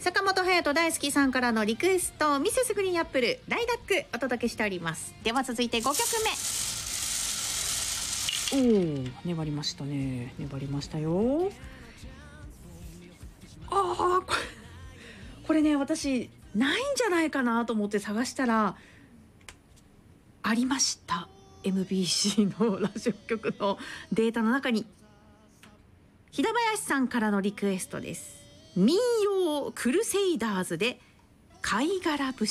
坂本勇人大好きさんからのリクエスト、ミセスグリーンアップルライダックお届けしております。では続いて5曲目。粘りましたね。粘りましたよ。これね、私ないんじゃないかなと思って探したらありました。 MBC のラジオ局のデータの中に。平林さんからのリクエストです。民謡クルセイダーズで貝殻節。